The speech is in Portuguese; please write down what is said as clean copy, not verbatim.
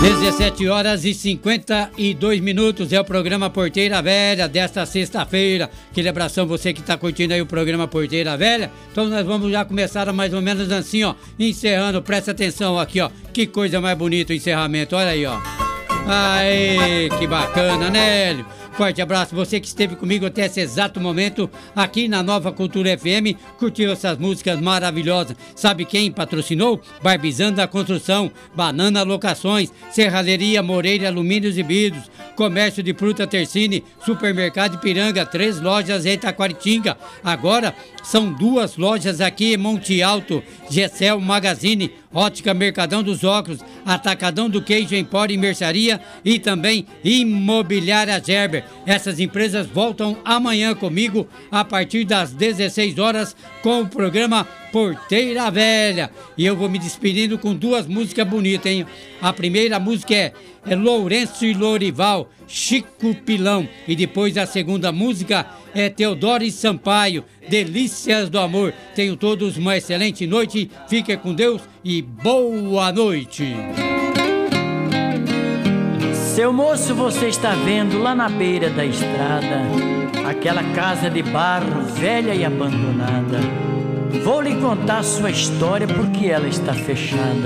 17 horas e 52 minutos é o programa Porteira Velha desta sexta-feira. Que abração você que está curtindo aí o programa Porteira Velha. Então nós vamos já começar mais ou menos assim, ó, encerrando. Presta atenção aqui, ó. Que coisa mais bonita o encerramento, olha aí, ó. Aê, que bacana, Nélio. Forte abraço, você que esteve comigo até esse exato momento aqui na Nova Cultura FM, curtiu essas músicas maravilhosas. Sabe quem patrocinou? Barbizando da Construção, Banana Locações, Serralheria Moreira Alumínios e Vidros, Comércio de Fruta Tercine, Supermercado Ipiranga, 3 lojas em Itaquaritinga. Agora são 2 lojas aqui em Monte Alto, Gessel Magazine, Ótica Mercadão dos Óculos, Atacadão do Queijo Empório e Mercearia e também Imobiliária Gerber. Essas empresas voltam amanhã comigo a partir das 16 horas com o programa Porteira Velha. E eu vou me despedindo com 2 músicas bonitas, hein? A primeira música é Lourenço e Lorival, Chico Pilão. E depois a segunda música é Teodoro e Sampaio, Delícias do Amor. Tenham todos uma excelente noite, fiquem com Deus e boa noite. Seu moço, você está vendo lá na beira da estrada aquela casa de barro velha e abandonada. Vou lhe contar sua história porque ela está fechada.